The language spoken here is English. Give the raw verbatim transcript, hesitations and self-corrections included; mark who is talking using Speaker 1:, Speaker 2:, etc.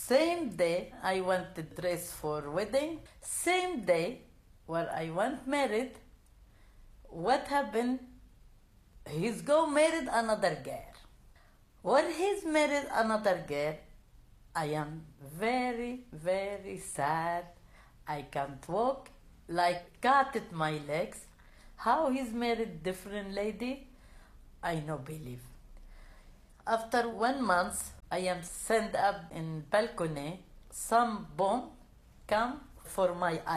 Speaker 1: Same day I want to dress for wedding. Same day where I want married. What happened? He's go married another girl. When he's married another girl, I am very, very sad. I can't walk, like cut at my legs. How he's married different lady, I no believe. After one month, I am sent up in balcony. Some bomb come for my